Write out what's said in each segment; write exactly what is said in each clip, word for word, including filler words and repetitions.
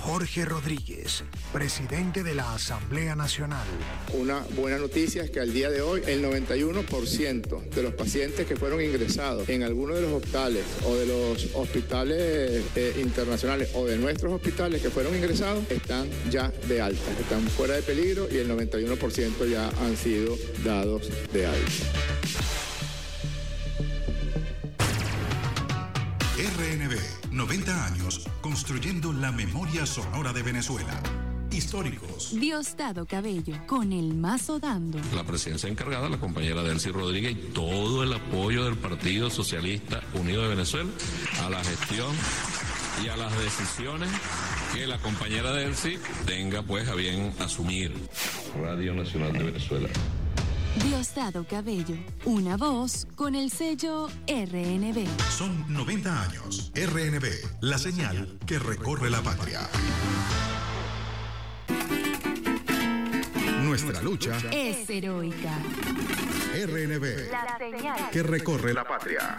Jorge Rodríguez, presidente de la Asamblea Nacional. Una buena noticia es que al día de hoy el noventa y uno por ciento de los pacientes que fueron ingresados en alguno de los hospitales o de los hospitales eh, internacionales o de nuestros hospitales que fueron ingresados están ya de alta, están fuera de peligro y el noventa y uno por ciento ya han sido dados de alta. R N B, noventa años construyendo la memoria sonora de Venezuela. Históricos. Diosdado Cabello, con el mazo dando. La presidencia encargada, la compañera Delcy Rodríguez, y todo el apoyo del Partido Socialista Unido de Venezuela a la gestión y a las decisiones que la compañera Delcy tenga pues a bien asumir. Radio Nacional de Venezuela. Diosdado Cabello, una voz con el sello R N B. Son noventa años. R N B, la señal que recorre la patria. Nuestra lucha es heroica. R N B, la señal que recorre la patria.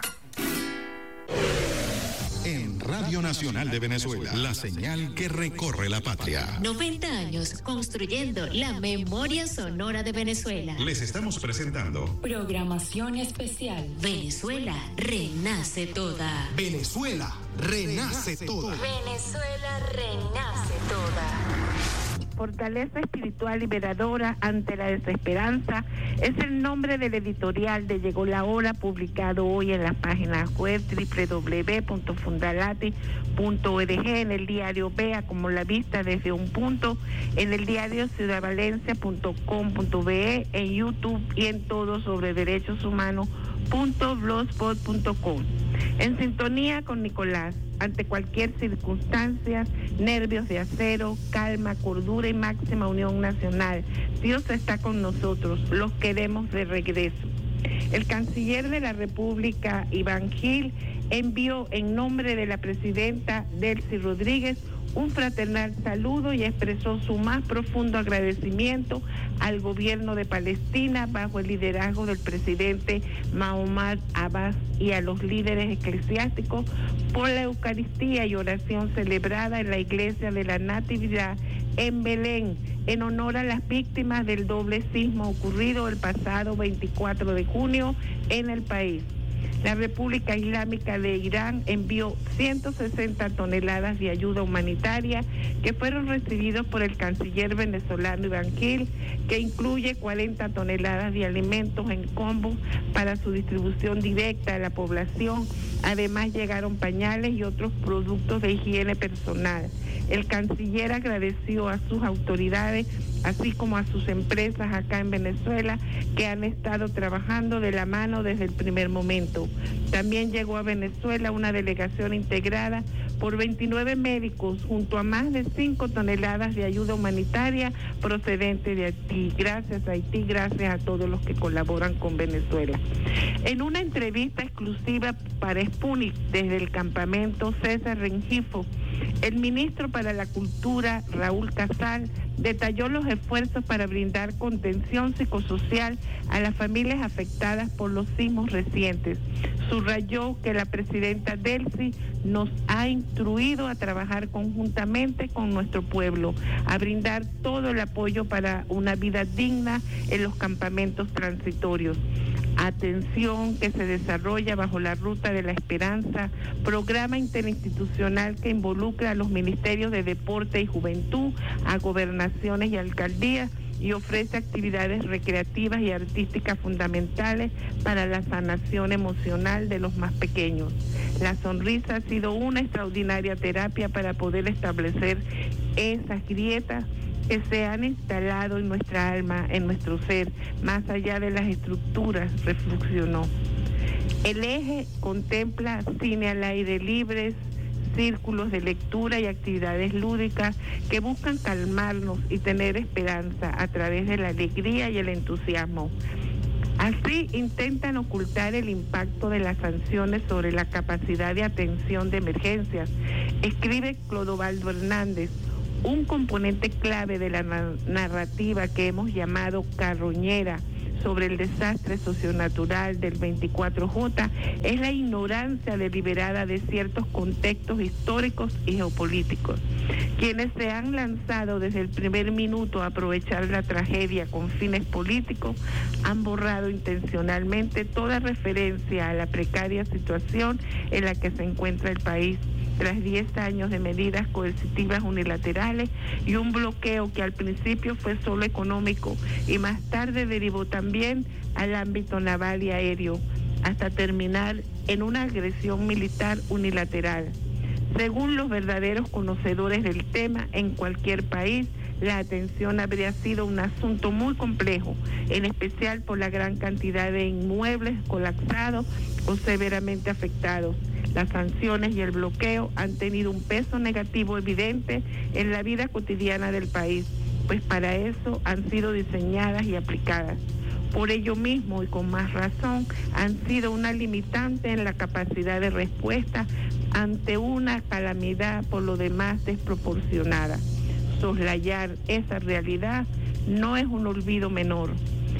En Radio Nacional de Venezuela, la señal que recorre la patria. noventa años construyendo la memoria sonora de Venezuela. Les estamos presentando programación especial. Venezuela renace toda. Venezuela renace toda. Venezuela renace toda. Fortaleza espiritual liberadora ante la desesperanza es el nombre del editorial de Llegó la Hora, publicado hoy en la página web doble u doble u doble u punto fundalati punto org, en el diario Vea como la vista desde un punto, en el diario ciudad valencia punto com punto be, en YouTube y en todo sobre derechos humanos punto blogspot punto com. En sintonía con Nicolás, ante cualquier circunstancia, nervios de acero, calma, cordura y máxima unión nacional. Dios está con nosotros, los queremos de regreso. El canciller de la República, Iván Gil, envió en nombre de la presidenta Delcy Rodríguez un fraternal saludo y expresó su más profundo agradecimiento al gobierno de Palestina bajo el liderazgo del presidente Mahmoud Abbas y a los líderes eclesiásticos por la Eucaristía y oración celebrada en la Iglesia de la Natividad en Belén, en honor a las víctimas del doble sismo ocurrido el pasado veinticuatro de junio en el país. La República Islámica de Irán envió ciento sesenta toneladas de ayuda humanitaria que fueron recibidos por el canciller venezolano Iván Gil, que incluye cuarenta toneladas de alimentos en combo para su distribución directa a la población. Además llegaron pañales y otros productos de higiene personal. El canciller agradeció a sus autoridades, así como a sus empresas acá en Venezuela, que han estado trabajando de la mano desde el primer momento. También llegó a Venezuela una delegación integrada por veintinueve médicos, junto a más de cinco toneladas de ayuda humanitaria procedente de Haití. Gracias a Haití, gracias a todos los que colaboran con Venezuela. En una entrevista exclusiva para Sputnik desde el campamento César Rengifo, el ministro para la Cultura, Raúl Casal, detalló los esfuerzos para brindar contención psicosocial a las familias afectadas por los sismos recientes. Subrayó que la presidenta Delcy nos ha instruido a trabajar conjuntamente con nuestro pueblo, a brindar todo el apoyo para una vida digna en los campamentos transitorios. Atención, que se desarrolla bajo la Ruta de la Esperanza, programa interinstitucional que involucra a los ministerios de Deporte y Juventud, a gobernaciones y alcaldías, y ofrece actividades recreativas y artísticas fundamentales para la sanación emocional de los más pequeños. La sonrisa ha sido una extraordinaria terapia para poder establecer esas grietas que se han instalado en nuestra alma, en nuestro ser, más allá de las estructuras, reflexionó. El eje contempla cine al aire libre, círculos de lectura y actividades lúdicas que buscan calmarnos y tener esperanza a través de la alegría y el entusiasmo. Así intentan ocultar el impacto de las sanciones sobre la capacidad de atención de emergencias, escribe Clodovaldo Hernández. Un componente clave de la narrativa que hemos llamado carroñera sobre el desastre socionatural del veinticuatro J es la ignorancia deliberada de ciertos contextos históricos y geopolíticos. Quienes se han lanzado desde el primer minuto a aprovechar la tragedia con fines políticos han borrado intencionalmente toda referencia a la precaria situación en la que se encuentra el país tras diez años de medidas coercitivas unilaterales y un bloqueo que al principio fue solo económico y más tarde derivó también al ámbito naval y aéreo, hasta terminar en una agresión militar unilateral. Según los verdaderos conocedores del tema, en cualquier país, la atención habría sido un asunto muy complejo, en especial por la gran cantidad de inmuebles colapsados o severamente afectados. Las sanciones y el bloqueo han tenido un peso negativo evidente en la vida cotidiana del país, pues para eso han sido diseñadas y aplicadas. Por ello mismo y con más razón, han sido una limitante en la capacidad de respuesta ante una calamidad por lo demás desproporcionada. Soslayar esa realidad no es un olvido menor,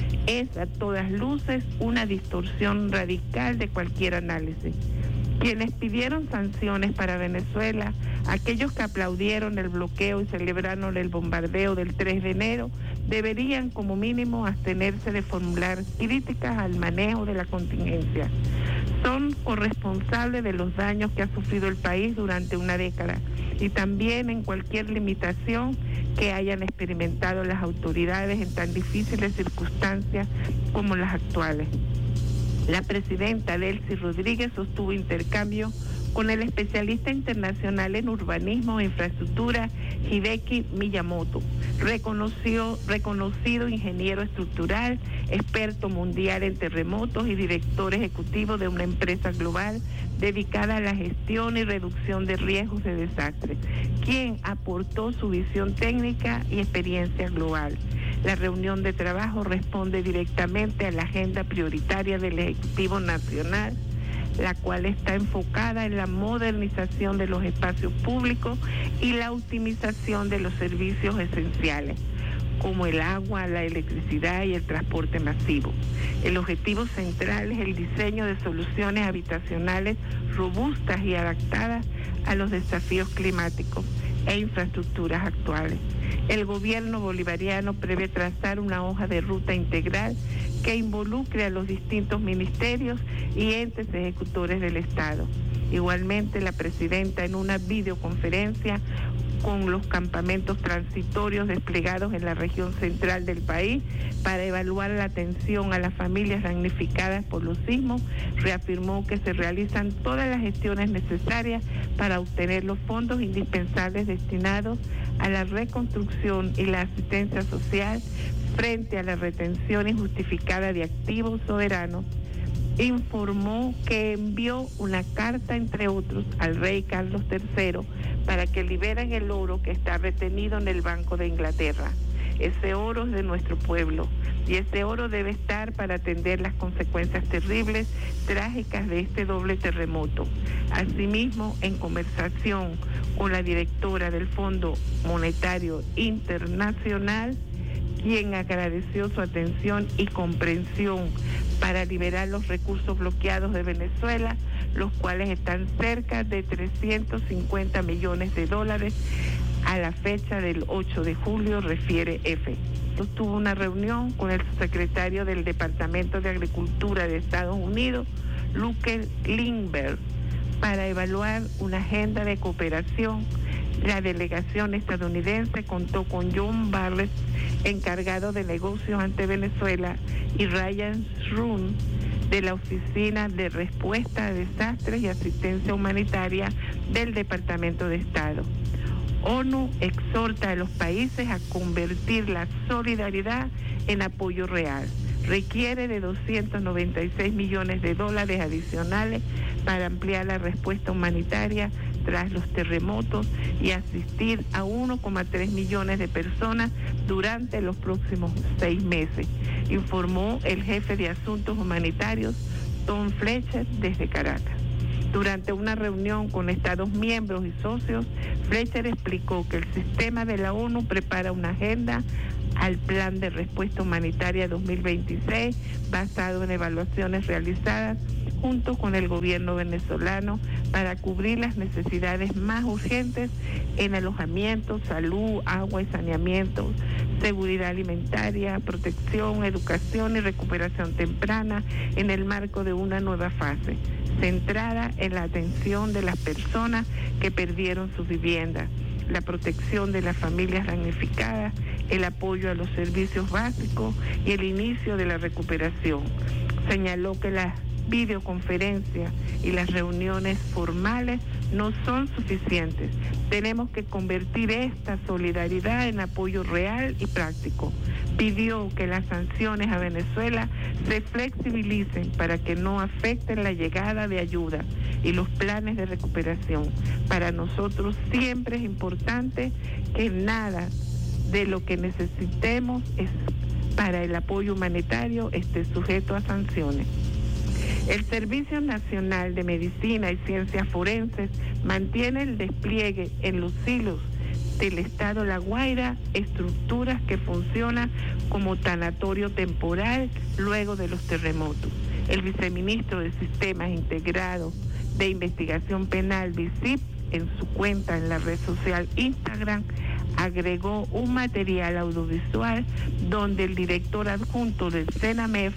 es a todas luces una distorsión radical de cualquier análisis. Quienes pidieron sanciones para Venezuela, aquellos que aplaudieron el bloqueo y celebraron el bombardeo del tres de enero, deberían como mínimo abstenerse de formular críticas al manejo de la contingencia. Son corresponsables de los daños que ha sufrido el país durante una década y también en cualquier limitación que hayan experimentado las autoridades en tan difíciles circunstancias como las actuales. La presidenta Delcy Rodríguez sostuvo intercambio con el especialista internacional en urbanismo e infraestructura Hideki Miyamoto, reconoció, reconocido ingeniero estructural, experto mundial en terremotos y director ejecutivo de una empresa global dedicada a la gestión y reducción de riesgos de desastres, quien aportó su visión técnica y experiencia global. La reunión de trabajo responde directamente a la agenda prioritaria del Ejecutivo Nacional, la cual está enfocada en la modernización de los espacios públicos y la optimización de los servicios esenciales, como el agua, la electricidad y el transporte masivo. El objetivo central es el diseño de soluciones habitacionales robustas y adaptadas a los desafíos climáticos e infraestructuras actuales. El gobierno bolivariano prevé trazar una hoja de ruta integral que involucre a los distintos ministerios y entes ejecutores del Estado. Igualmente, la presidenta, en una videoconferencia con los campamentos transitorios desplegados en la región central del país para evaluar la atención a las familias damnificadas por los sismos, reafirmó que se realizan todas las gestiones necesarias para obtener los fondos indispensables destinados a la reconstrucción y la asistencia social frente a la retención injustificada de activos soberanos. Informó que envió una carta, entre otros, al rey Carlos tercero para que liberen el oro que está retenido en el Banco de Inglaterra. Ese oro es de nuestro pueblo y ese oro debe estar para atender las consecuencias terribles, trágicas de este doble terremoto. Asimismo, en conversación con la directora del Fondo Monetario Internacional, quien agradeció su atención y comprensión para liberar los recursos bloqueados de Venezuela, los cuales están cerca de trescientos cincuenta millones de dólares a la fecha del ocho de julio, refiere EFE. Tuvo una reunión con el secretario del Departamento de Agricultura de Estados Unidos, Luke Lindbergh, para evaluar una agenda de cooperación. La delegación estadounidense contó con John Barrett, encargado de negocios ante Venezuela, y Ryan Shrun, de la Oficina de Respuesta a Desastres y Asistencia Humanitaria del Departamento de Estado. ONU exhorta a los países a convertir la solidaridad en apoyo real. Requiere de doscientos noventa y seis millones de dólares adicionales para ampliar la respuesta humanitaria tras los terremotos y asistir a uno coma tres millones de personas durante los próximos seis meses, informó el jefe de Asuntos Humanitarios, Tom Fletcher, desde Caracas. Durante una reunión con Estados miembros y socios, Fletcher explicó que el sistema de la ONU prepara una agenda al Plan de Respuesta Humanitaria dos mil veintiséis basado en evaluaciones realizadas junto con el gobierno venezolano para cubrir las necesidades más urgentes en alojamiento, salud, agua y saneamiento, seguridad alimentaria, protección, educación y recuperación temprana en el marco de una nueva fase, centrada en la atención de las personas que perdieron sus viviendas, la protección de las familias damnificadas, el apoyo a los servicios básicos y el inicio de la recuperación. Señaló que las videoconferencias y las reuniones formales no son suficientes. Tenemos que convertir esta solidaridad en apoyo real y práctico. Pidió que las sanciones a Venezuela se flexibilicen para que no afecten la llegada de ayuda y los planes de recuperación. Para nosotros siempre es importante que nada de lo que necesitemos es para el apoyo humanitario esté sujeto a sanciones. El Servicio Nacional de Medicina y Ciencias Forenses mantiene el despliegue en los silos del Estado La Guaira, estructuras que funcionan como tanatorio temporal luego de los terremotos. El viceministro de Sistemas Integrados de Investigación Penal, VISIP, en su cuenta en la red social Instagram, agregó un material audiovisual donde el director adjunto del CENAMEF,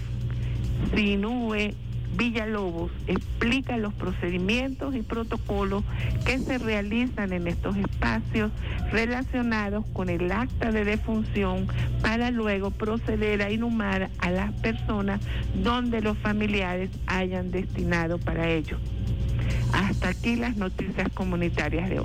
Sinue Villalobos, explica los procedimientos y protocolos que se realizan en estos espacios relacionados con el acta de defunción para luego proceder a inhumar a las personas donde los familiares hayan destinado para ello. Hasta aquí las noticias comunitarias de hoy.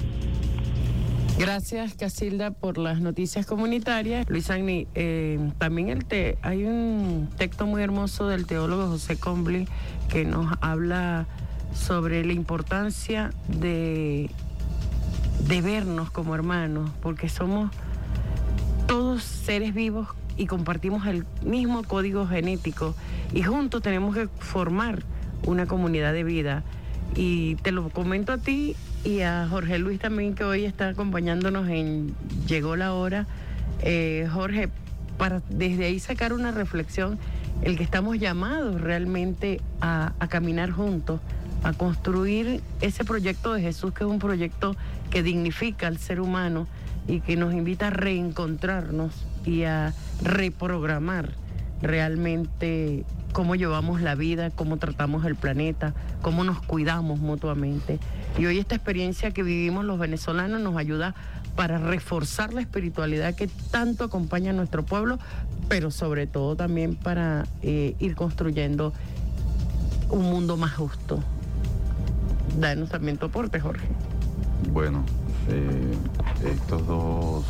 Gracias, Casilda, por las noticias comunitarias. Luis Agni, eh, también el te, hay un texto muy hermoso del teólogo José Combly que nos habla sobre la importancia de, de vernos como hermanos, porque somos todos seres vivos y compartimos el mismo código genético y juntos tenemos que formar una comunidad de vida. Y te lo comento a ti y a Jorge Luis también, que hoy está acompañándonos en Llegó la Hora. Eh, Jorge, para desde ahí sacar una reflexión, el que estamos llamados realmente a, a caminar juntos, a construir ese proyecto de Jesús, que es un proyecto que dignifica al ser humano y que nos invita a reencontrarnos y a reprogramar realmente cómo llevamos la vida, cómo tratamos el planeta, cómo nos cuidamos mutuamente. Y hoy esta experiencia que vivimos los venezolanos nos ayuda para reforzar la espiritualidad que tanto acompaña a nuestro pueblo, pero sobre todo también para eh, ir construyendo un mundo más justo. Danos también tu aporte, Jorge. Bueno, eh, estos dos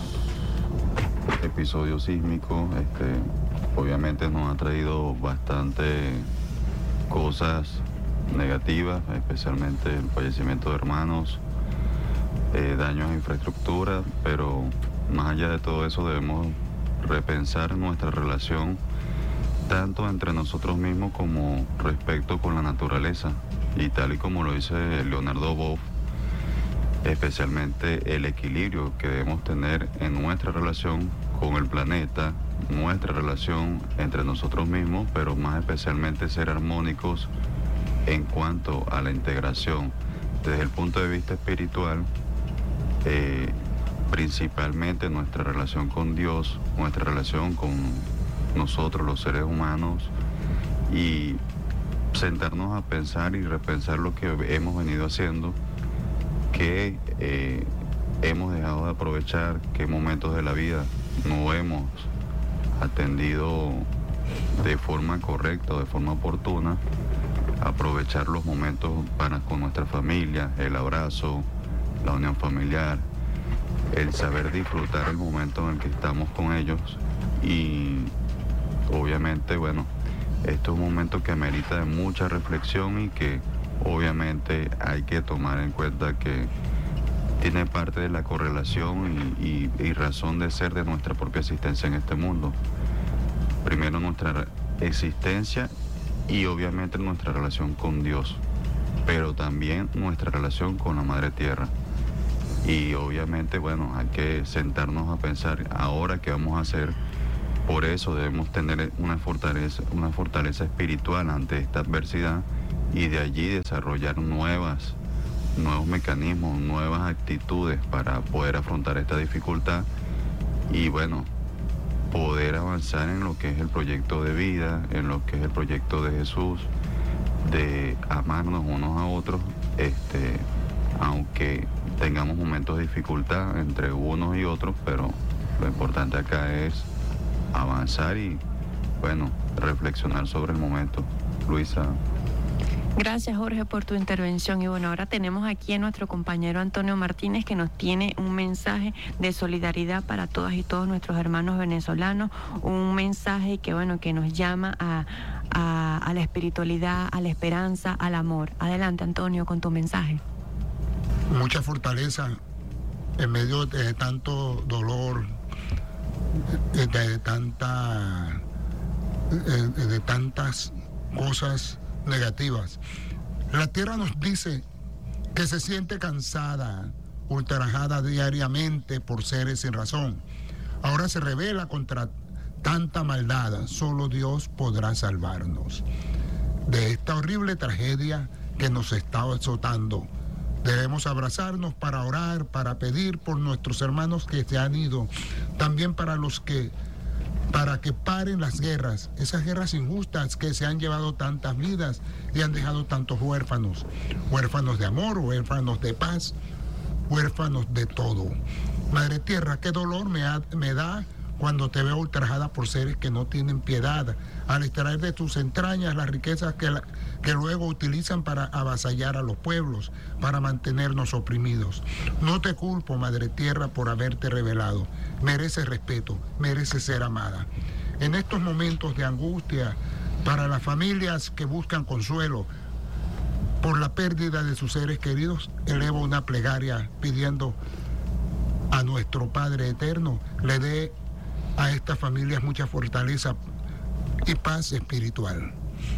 episodios sísmicos, este, obviamente nos han traído bastante cosas negativas, especialmente el fallecimiento de hermanos, eh, daños a infraestructura, pero más allá de todo eso debemos repensar nuestra relación tanto entre nosotros mismos como respecto con la naturaleza, y tal y como lo dice Leonardo Boff, especialmente el equilibrio que debemos tener en nuestra relación con el planeta, nuestra relación entre nosotros mismos, pero más especialmente ser armónicos en cuanto a la integración desde el punto de vista espiritual, eh, principalmente nuestra relación con Dios, nuestra relación con nosotros los seres humanos, y sentarnos a pensar y repensar lo que hemos venido haciendo, que eh, hemos dejado de aprovechar, qué momentos de la vida no hemos atendido de forma correcta o de forma oportuna, aprovechar los momentos para con nuestra familia, el abrazo, la unión familiar, el saber disfrutar el momento en el que estamos con ellos. Y obviamente, bueno, esto es un momento que amerita de mucha reflexión y que obviamente hay que tomar en cuenta que tiene parte de la correlación y, y, y razón de ser de nuestra propia existencia en este mundo. Primero nuestra existencia y obviamente nuestra relación con Dios, pero también nuestra relación con la Madre Tierra. Y obviamente, bueno, hay que sentarnos a pensar ahora qué vamos a hacer. Por eso debemos tener una fortaleza, una fortaleza espiritual ante esta adversidad y de allí desarrollar nuevas, nuevos mecanismos, nuevas actitudes para poder afrontar esta dificultad y bueno, poder avanzar en lo que es el proyecto de vida, en lo que es el proyecto de Jesús, de amarnos unos a otros, este, aunque tengamos momentos de dificultad entre unos y otros, pero lo importante acá es avanzar y, bueno, reflexionar sobre el momento. Luisa. Gracias, Jorge, por tu intervención. Y bueno, ahora tenemos aquí a nuestro compañero Antonio Martínez, que nos tiene un mensaje de solidaridad para todas y todos nuestros hermanos venezolanos, un mensaje que, bueno, que nos llama a, a, a la espiritualidad, a la esperanza, al amor. Adelante, Antonio, con tu mensaje. Mucha fortaleza en medio de tanto dolor, de, de tanta, de, de tantas cosas negativas. La tierra nos dice que se siente cansada, ultrajada diariamente por seres sin razón. Ahora se revela contra tanta maldad. Solo Dios podrá salvarnos de esta horrible tragedia que nos está azotando. Debemos abrazarnos para orar, para pedir por nuestros hermanos que se han ido, también para los que para que paren las guerras, esas guerras injustas que se han llevado tantas vidas y han dejado tantos huérfanos, huérfanos de amor, huérfanos de paz, huérfanos de todo. Madre Tierra, qué dolor me, ha, me da cuando te veo ultrajada por seres que no tienen piedad, al extraer de tus entrañas las riquezas que, la, que luego utilizan para avasallar a los pueblos, para mantenernos oprimidos. No te culpo, Madre Tierra, por haberte revelado. Mereces respeto, mereces ser amada. En estos momentos de angustia, para las familias que buscan consuelo por la pérdida de sus seres queridos, elevo una plegaria pidiendo a nuestro Padre Eterno le dé a estas familias mucha fortaleza y paz espiritual.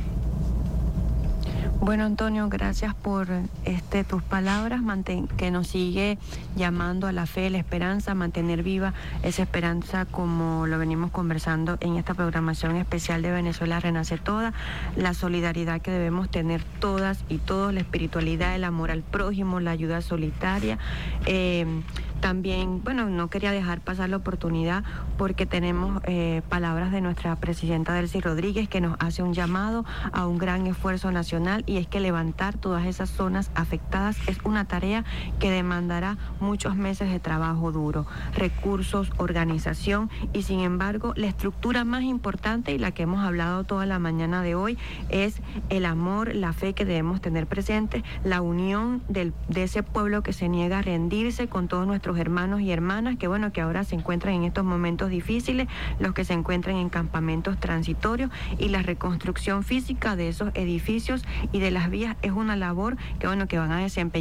Bueno, Antonio, gracias por este tus palabras, mantén, que nos sigue llamando a la fe, la esperanza, mantener viva esa esperanza, como lo venimos conversando en esta programación especial de Venezuela Renace Toda, la solidaridad que debemos tener todas y todos, la espiritualidad, el amor al prójimo, la ayuda solitaria. Eh, También, bueno, no quería dejar pasar la oportunidad porque tenemos eh, palabras de nuestra presidenta Delcy Rodríguez, que nos hace un llamado a un gran esfuerzo nacional, y es que levantar todas esas zonas afectadas es una tarea que demandará muchos meses de trabajo duro, recursos, organización, y sin embargo la estructura más importante y la que hemos hablado toda la mañana de hoy es el amor, la fe que debemos tener presente, la unión del, de ese pueblo que se niega a rendirse con todos nuestros hermanos y hermanas que bueno que ahora se encuentran en estos momentos difíciles, los que se encuentran en campamentos transitorios, y la reconstrucción física de esos edificios y de las vías es una labor que bueno que van a desempeñar